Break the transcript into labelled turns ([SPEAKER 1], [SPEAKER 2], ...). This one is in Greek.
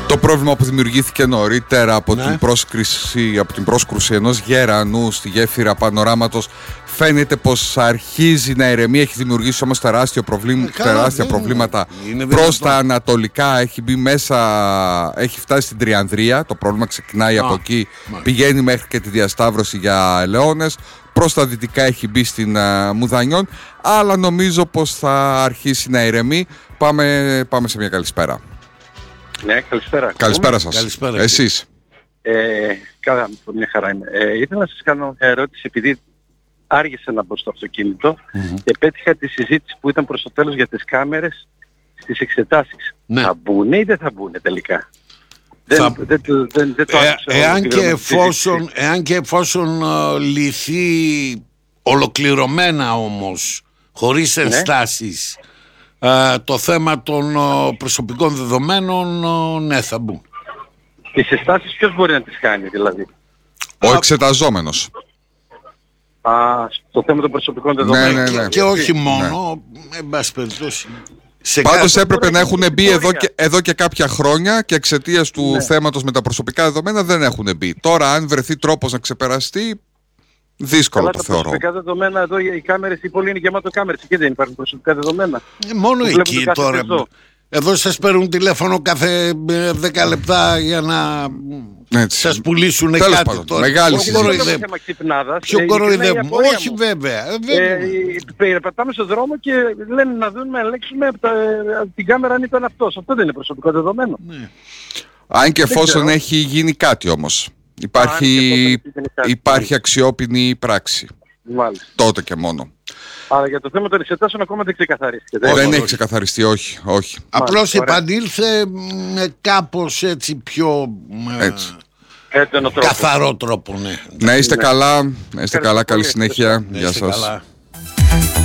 [SPEAKER 1] Το πρόβλημα που δημιουργήθηκε νωρίτερα από την πρόσκρουση ενός γέρανου στη γέφυρα Πανοράματος φαίνεται πως αρχίζει να ηρεμεί. Έχει δημιουργήσει όμως τεράστια προβλήματα προς τα ανατολικά. Έχει μπει μέσα, έχει φτάσει στην Τριανδρία. Το πρόβλημα ξεκινάει από εκεί, πηγαίνει μέχρι και τη διασταύρωση για Ελαιώνες. Προς τα δυτικά έχει μπει στην Μουδανιών, αλλά νομίζω πως θα αρχίσει να ηρεμεί. Πάμε σε μια καλησπέρα.
[SPEAKER 2] Ναι, καλησπέρα.
[SPEAKER 1] Καλησπέρα σας.
[SPEAKER 3] Καλησπέρα.
[SPEAKER 1] Εσείς.
[SPEAKER 2] Καλά, μια χαρά είναι. Ήθελα να σας κάνω μια ερώτηση, επειδή άργησα να μπω στο αυτοκίνητο και πέτυχα τη συζήτηση που ήταν προς το τέλος για τις κάμερες στις εξετάσεις.
[SPEAKER 3] Ναι.
[SPEAKER 2] Θα μπουνε ή δεν θα μπουνε τελικά? Δεν το άκουσα.
[SPEAKER 3] Εάν και εφόσον λυθεί ολοκληρωμένα όμως, χωρίς ενστάσεις, το θέμα των προσωπικών δεδομένων, ναι, θα μπουν.
[SPEAKER 2] Τις ενστάσεις ποιος μπορεί να τις κάνει δηλαδή?
[SPEAKER 1] Ο εξεταζόμενος.
[SPEAKER 2] Στο θέμα των προσωπικών δεδομένων.
[SPEAKER 1] Ναι.
[SPEAKER 3] Και όχι μόνο, εν πάση περιπτώσει.
[SPEAKER 1] Πάντως έπρεπε να έχουν μπει εδώ και κάποια χρόνια και εξαιτίας του θέματος με τα προσωπικά δεδομένα δεν έχουν μπει. Τώρα αν βρεθεί τρόπος να ξεπεραστεί, δύσκολο το θεωρώ.
[SPEAKER 2] Τα προσωπικά δεδομένα εδώ, οι κάμερες, η πόλη είναι γεμάτο κάμερες. Εκεί δεν υπάρχουν προσωπικά δεδομένα.
[SPEAKER 3] Μόνο εκεί τώρα. Εδώ σας παίρνουν τηλέφωνο κάθε 10 λεπτά για να σας πουλήσουν κάτι
[SPEAKER 1] πάντων,
[SPEAKER 3] τώρα.
[SPEAKER 1] Μεγάλη
[SPEAKER 2] συζήτηση.
[SPEAKER 3] Ποιο κοροϊδεύουμε? Όχι βέβαια.
[SPEAKER 2] Περπατάμε στον δρόμο και λένε να δούμε, να ελέγξουμε την κάμερα αν ήταν αυτός. Αυτό δεν είναι προσωπικό δεδομένο.
[SPEAKER 3] Ναι.
[SPEAKER 1] Αν και εφόσον έχει γίνει κάτι όμως. Υπάρχει αξιόπινη πράξη.
[SPEAKER 2] Μάλιστα.
[SPEAKER 1] Τότε και μόνο.
[SPEAKER 2] Αλλά για το θέμα των εξετάσεων ακόμα δεν ξεκαθαρίστηκε.
[SPEAKER 1] Δεν έχει ξεκαθαριστεί, όχι.
[SPEAKER 3] Απλώς επανήλθε με κάπως έτσι πιο καθαρό τρόπο. Ναι.
[SPEAKER 1] Να είστε καλά, καλή συνέχεια. Γεια σας.